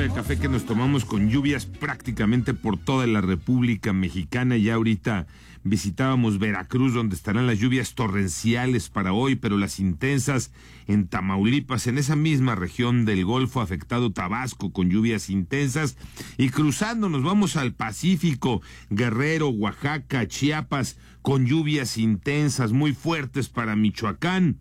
del café que nos tomamos con lluvias prácticamente por toda la República Mexicana. Ya ahorita visitábamos Veracruz, donde estarán las lluvias torrenciales para hoy, pero las intensas en Tamaulipas, en esa misma región del Golfo, afectado Tabasco con lluvias intensas. Y cruzando nos vamos al Pacífico, Guerrero, Oaxaca, Chiapas, con lluvias intensas muy fuertes para Michoacán.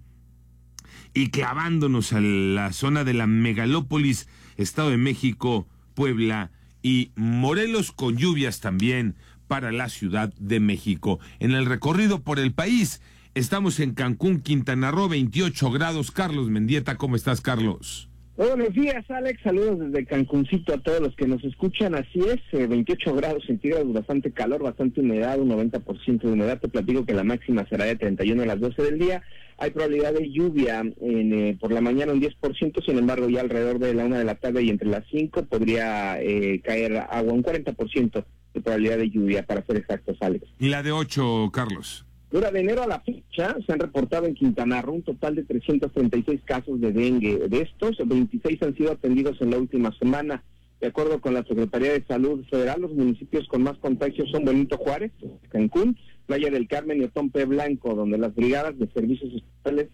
Y clavándonos a la zona de la megalópolis, Estado de México, Puebla y Morelos, con lluvias también para la Ciudad de México. En el recorrido por el país, estamos en Cancún, Quintana Roo, 28 grados. Carlos Mendieta, ¿cómo estás, Carlos? Buenos días, Alex. Saludos desde Cancuncito a todos los que nos escuchan. Así es, 28 grados centígrados, bastante calor, bastante humedad, un 90% de humedad. Te platico que la máxima será de 31 a las 12 del día. Hay probabilidad de lluvia por la mañana un 10%, sin embargo ya alrededor de la 1 de la tarde y entre las 5 podría caer agua, un 40% de probabilidad de lluvia, para ser exactos, Alex. ¿Y la de 8, Carlos? Dura de enero a la fecha, se han reportado en Quintana Roo un total de 336 casos de dengue. De estos, 26 han sido atendidos en la última semana. De acuerdo con la Secretaría de Salud Federal, los municipios con más contagios son Benito Juárez, Cancún, Playa del Carmen y Otompe Blanco, donde las brigadas de servicios estatales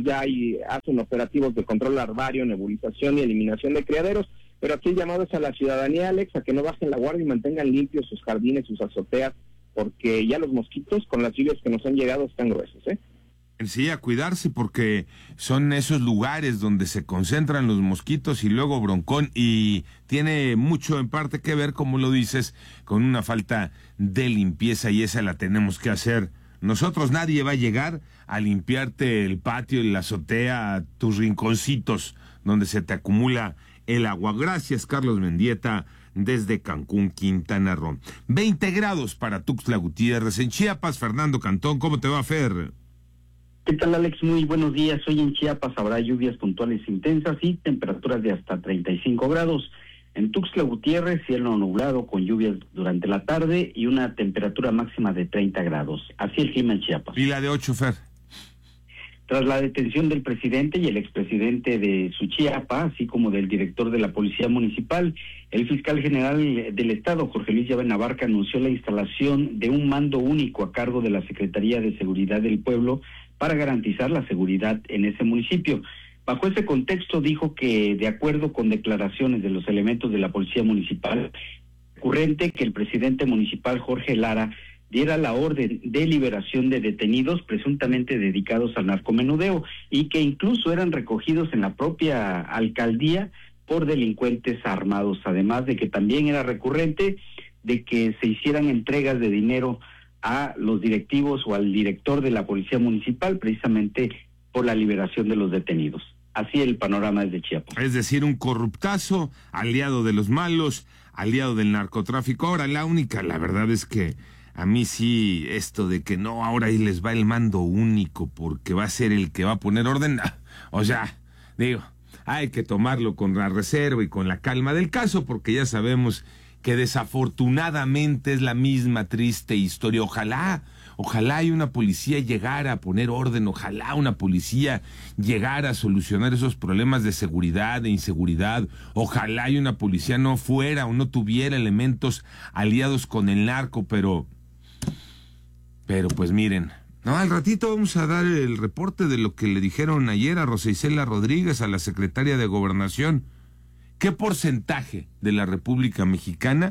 hacen operativos de control larvario, nebulización y eliminación de criaderos. Pero aquí el llamado es a la ciudadanía, Alex, a que no bajen la guardia y mantengan limpios sus jardines, sus azoteas, porque ya los mosquitos con las lluvias que nos han llegado están gruesos, Sí, a cuidarse, porque son esos lugares donde se concentran los mosquitos y luego broncón, y tiene mucho en parte que ver, como lo dices, con una falta de limpieza, y esa la tenemos que hacer nosotros. Nadie va a llegar a limpiarte el patio y la azotea, tus rinconcitos donde se te acumula el agua. Gracias, Carlos Mendieta, desde Cancún, Quintana Roo. 20 grados para Tuxtla Gutiérrez. En Chiapas, Fernando Cantón, ¿cómo te va, Fer? ¿Qué tal, Alex? Muy buenos días. Hoy en Chiapas habrá lluvias puntuales intensas y temperaturas de hasta 35 grados. En Tuxtla Gutiérrez, cielo nublado con lluvias durante la tarde y una temperatura máxima de 30 grados. Así el clima en Chiapas. ¿Y la de 8, Fer? Tras la detención del presidente y el expresidente de Suchiapa, así como del director de la Policía Municipal, el fiscal general del Estado, Jorge Luis Llave Navarca, anunció la instalación de un mando único a cargo de la Secretaría de Seguridad del Pueblo para garantizar la seguridad en ese municipio. Bajo ese contexto, dijo que, de acuerdo con declaraciones de los elementos de la Policía Municipal, es recurrente que el presidente municipal, Jorge Lara, diera la orden de liberación de detenidos presuntamente dedicados al narcomenudeo y que incluso eran recogidos en la propia alcaldía por delincuentes armados, además de que también era recurrente de que se hicieran entregas de dinero a los directivos o al director de la Policía Municipal precisamente por la liberación de los detenidos. Así el panorama desde Chiapas. Es decir, un corruptazo, aliado de los malos, aliado del narcotráfico. Ahora, la verdad es que a mí sí, esto de que no, ahora ahí les va el mando único porque va a ser el que va a poner orden. O sea, digo, hay que tomarlo con la reserva y con la calma del caso, porque ya sabemos que desafortunadamente es la misma triste historia. Ojalá y una policía llegara a poner orden, ojalá una policía llegara a solucionar esos problemas de seguridad, de inseguridad, ojalá y una policía no fuera o no tuviera elementos aliados con el narco, pero pues miren, no, al ratito vamos a dar el reporte de lo que le dijeron ayer a Rosa Isela Rodríguez, a la secretaria de Gobernación. ¿Qué porcentaje de la República Mexicana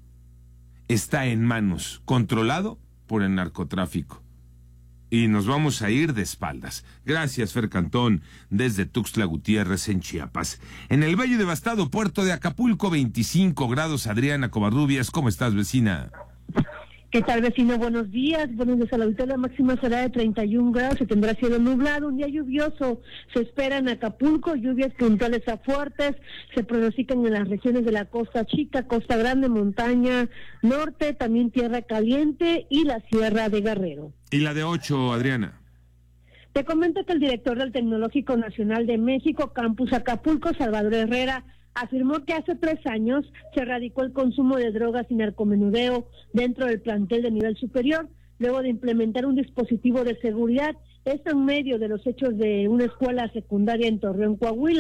está en manos, controlado por el narcotráfico? Y nos vamos a ir de espaldas. Gracias, Fer Cantón, desde Tuxtla Gutiérrez, en Chiapas. En el bello y devastado puerto de Acapulco, 25 grados. Adriana Covarrubias, ¿cómo estás, vecina? ¿Qué tal, vecino? Buenos días. Buenos días. A la auditoría máxima será de 31 grados. Se tendrá cielo nublado, un día lluvioso. Se espera en Acapulco lluvias puntuales a fuertes. Se pronostican en las regiones de la Costa Chica, Costa Grande, Montaña Norte, también Tierra Caliente y la Sierra de Guerrero. ¿Y la de 8, Adriana? Te comento que el director del Tecnológico Nacional de México, Campus Acapulco, Salvador Herrera, afirmó que hace 3 años se erradicó el consumo de drogas y narcomenudeo dentro del plantel de nivel superior, luego de implementar un dispositivo de seguridad. Esto en medio de los hechos de una escuela secundaria en Torreón, Coahuila.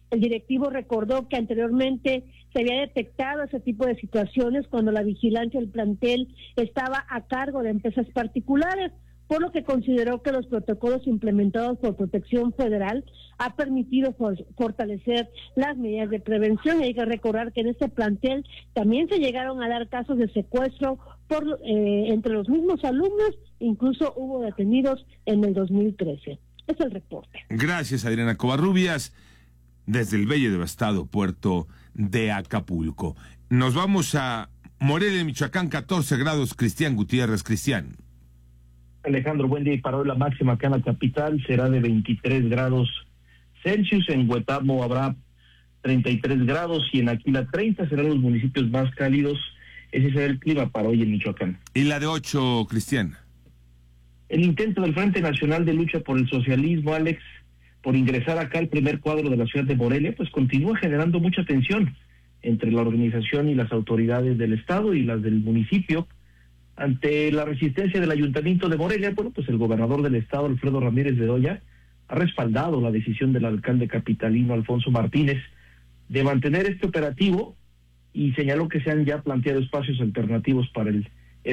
El directivo recordó que anteriormente se había detectado ese tipo de situaciones cuando la vigilancia del plantel estaba a cargo de empresas particulares, por lo que consideró que los protocolos implementados por Protección Federal ha permitido fortalecer las medidas de prevención. Y hay que recordar que en este plantel también se llegaron a dar casos de secuestro entre los mismos alumnos, incluso hubo detenidos en el 2013. Es el reporte. Gracias, Adriana Covarrubias, desde el bello y devastado puerto de Acapulco. Nos vamos a Morelia, Michoacán, 14 grados, Cristian Gutiérrez. Cristian. Alejandro, buen día. Y para hoy la máxima acá en la capital será de 23 grados Celsius. En Huetamo habrá 33 grados y en Aquila 30. Serán los municipios más cálidos. Ese será el clima para hoy en Michoacán. ¿Y la de 8, Cristian? El intento del Frente Nacional de Lucha por el Socialismo, Alex, por ingresar acá al primer cuadro de la ciudad de Morelia, pues continúa generando mucha tensión entre la organización y las autoridades del estado y las del municipio. Ante la resistencia del Ayuntamiento de Morelia, bueno, pues el gobernador del estado, Alfredo Ramírez Bedoya, ha respaldado la decisión del alcalde capitalino, Alfonso Martínez, de mantener este operativo y señaló que se han ya planteado espacios alternativos para el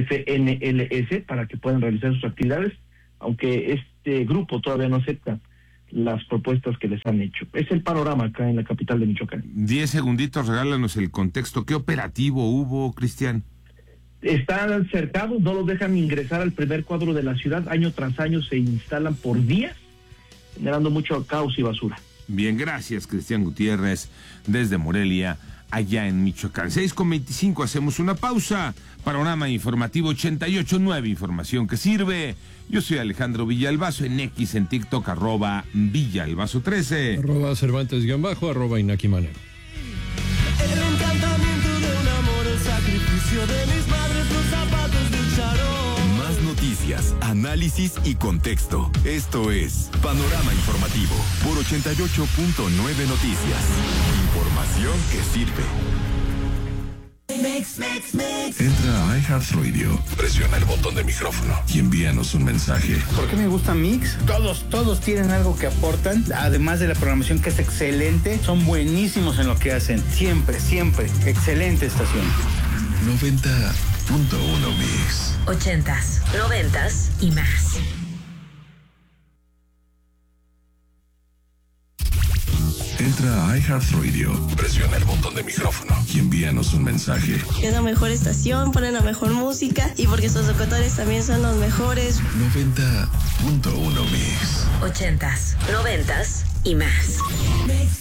FNLS para que puedan realizar sus actividades, aunque este grupo todavía no acepta las propuestas que les han hecho. Es el panorama acá en la capital de Michoacán. 10 segunditos, regálanos el contexto. ¿Qué operativo hubo, Cristian? Están cercados, no los dejan ingresar al primer cuadro de la ciudad. Año tras año se instalan por días, generando mucho caos y basura. Bien, gracias, Cristian Gutiérrez, desde Morelia, allá en Michoacán. 6:25, hacemos una pausa. Panorama informativo 88.9, información que sirve. Yo soy Alejandro Villalbazo, en X, en TikTok, @Villalbazo13. @Cervantes_, @Inaki Manero. El encantamiento de un amor, el sacrificio de mis madres, los zapatos de charol. Más noticias, análisis y contexto. Esto es Panorama Informativo por 88.9 Noticias. Información que sirve. Entra a iHeartRadio, presiona el botón de micrófono y envíanos un mensaje. ¿Por qué me gusta Mix? Todos tienen algo que aportan, además de la programación que es excelente, son buenísimos en lo que hacen, siempre, excelente estación. 90.1 Mix. 80s, 90s y más. Entra a iHeartRadio, presiona el botón de micrófono y envíanos un mensaje. Es la mejor estación, ponen la mejor música y porque sus locutores también son los mejores. 90.1 Mix. 80s, 90s y más. Mix.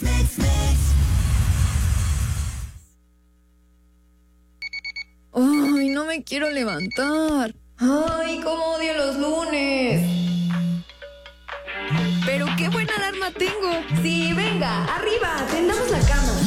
Ay, no me quiero levantar. Ay, cómo odio los lunes. Pero qué buena alarma tengo. Sí, venga, arriba, tendamos la cama.